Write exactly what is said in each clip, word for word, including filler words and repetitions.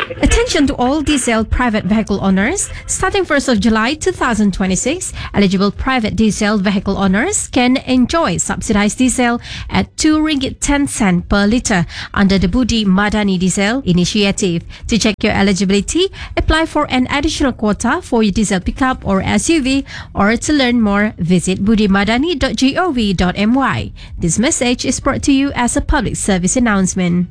Attention to all diesel private vehicle owners. Starting first of July twenty twenty-six, eligible private diesel vehicle owners can enjoy subsidized diesel at two ringgit ten cents per litre under the Budi Madani Diesel Initiative. To check your eligibility, apply for an additional quota for your diesel pickup or S U V, or to learn more, visit budimadani dot gov dot my. This message is brought to you as a public service announcement.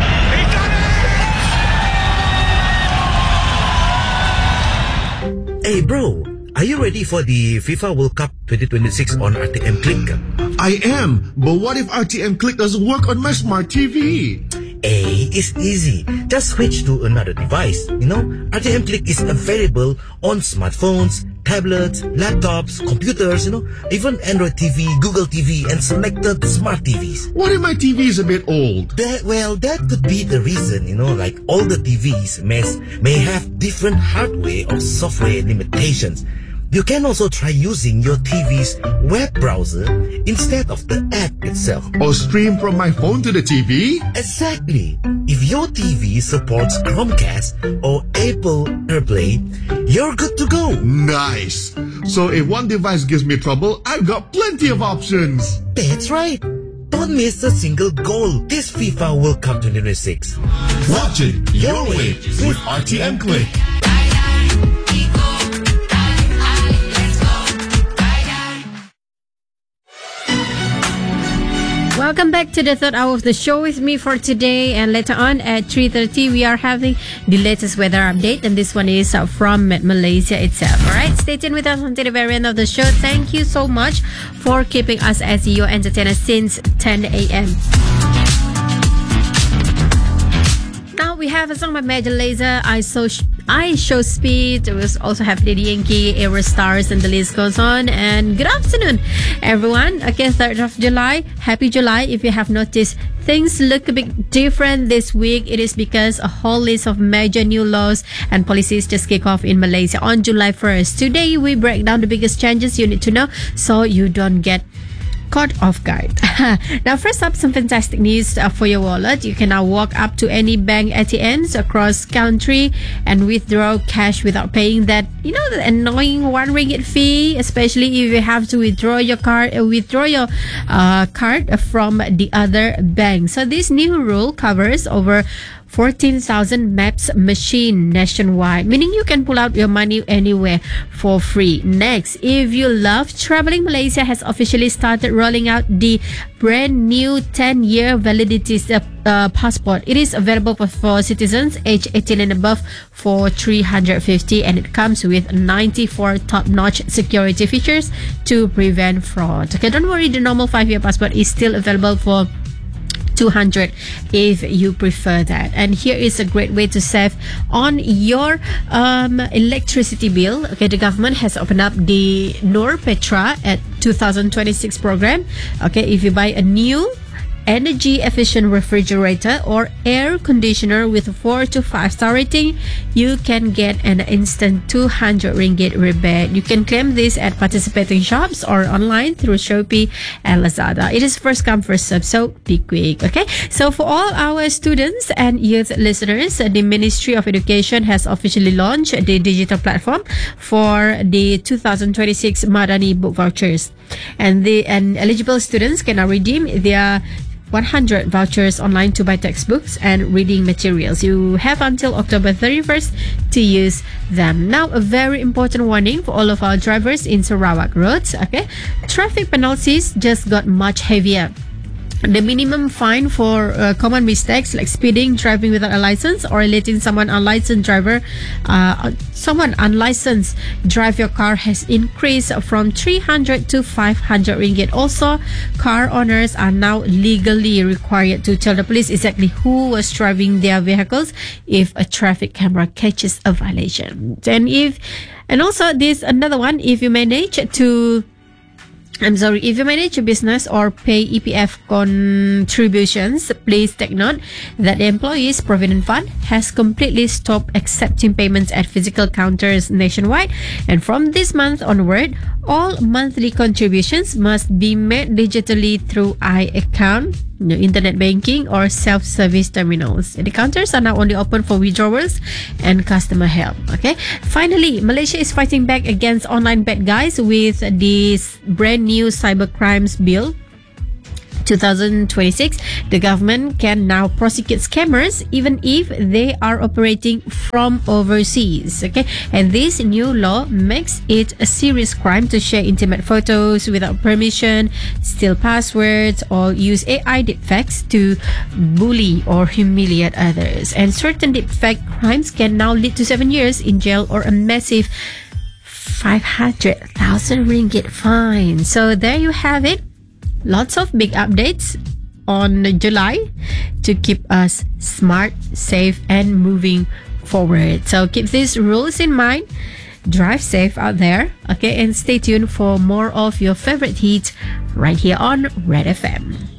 Hey bro, are you ready for the FIFA World Cup twenty twenty-six on R T M Click? I am, but what if R T M Click doesn't work on my smart T V? Hey, it's easy. Just switch to another device. You know, R T M Click is available on smartphones, tablets, laptops, computers, you know, even Android T V, Google T V, and selected smart T Vs. What if my T V is a bit old? That, well, that could be the reason, you know, like all the T Vs may, may have different hardware or software limitations. You can also try using your T V's web browser instead of the app itself. Or stream from my phone to the T V? Exactly. If your T V supports Chromecast or Apple AirPlay, you're good to go. Nice. So if one device gives me trouble, I've got plenty of options. That's right. Don't miss a single goal this FIFA World Cup twenty twenty-six. Watch it your way with R T M Click. Welcome back to the third hour of the show with me for today, and later on at three thirty we are having the latest weather update, and this one is from Malaysia itself. Alright, stay tuned with us until the very end of the show. Thank you so much for keeping us as your entertainer since ten a.m. Now we have a song by Major Lazer, I So I Show Speed. We also have Lady Yankee, Aerostars, and the list goes on. And good afternoon, everyone. Okay, third of July. Happy July. If you have noticed, things look a bit different this week. It is because a whole list of major new laws and policies just kick off in Malaysia on July first. Today, we break down the biggest changes you need to know so you don't get caught off guard. Now, first up, some fantastic news uh, for your wallet. You can now walk up to any bank A T Ms across country and withdraw cash without paying that, you know, the annoying one ringgit fee, especially if you have to withdraw your card, uh, withdraw your uh, card from the other bank. So this new rule covers over fourteen thousand MAPS machine nationwide, meaning you can pull out your money anywhere for free. Next, if you love traveling, Malaysia has officially started rolling out the brand new ten-year validity uh, uh, passport. It is available for, for citizens aged eighteen and above for three hundred fifty, and it comes with ninety-four top-notch security features to prevent fraud. Okay, don't worry, the normal five-year passport is still available for two hundred if you prefer that. And here is a great way to save on your um, electricity bill. Okay, the government has opened up the Nur Petra at two thousand twenty-six program. Okay, if you buy a new energy efficient refrigerator or air conditioner with a four to five star rating, you can get an instant two hundred ringgit rebate. You can claim this at participating shops or online through Shopee and Lazada. It is first come first serve, so be quick. Okay, so for all our students and youth listeners, the Ministry of Education has officially launched the digital platform for the two thousand twenty-six Madani book vouchers, and the and eligible students can now redeem their one hundred vouchers online to buy textbooks and reading materials. You have until October thirty-first to use them. Now, a very important warning for all of our drivers in Sarawak roads. Okay, traffic penalties just got much heavier. The minimum fine for uh, common mistakes like speeding, driving without a license, or letting someone unlicensed driver, uh, someone unlicensed drive your car has increased from three hundred to five hundred ringgit. Also, car owners are now legally required to tell the police exactly who was driving their vehicles if a traffic camera catches a violation. And if, and also this another one, if you manage to I'm sorry, if you manage a business or pay E P F contributions, please take note that the Employees Provident Fund has completely stopped accepting payments at physical counters nationwide. And from this month onward, all monthly contributions must be made digitally through iAccount no internet banking, or self-service terminals. The counters are now only open for withdrawals and customer help. Okay. Finally, Malaysia is fighting back against online bad guys with this brand new cybercrimes bill twenty twenty-six. The government can now prosecute scammers even if they are operating from overseas. Okay, and this new law makes it a serious crime to share intimate photos without permission, steal passwords, or use A I deepfakes to bully or humiliate others. And certain deepfake crimes can now lead to seven years in jail or a massive five hundred thousand ringgit fine. So there you have it. Lots of big updates on July to keep us smart, safe, and moving forward. So keep these rules in mind. Drive safe out there. Okay, and stay tuned for more of your favorite hits right here on Red F M.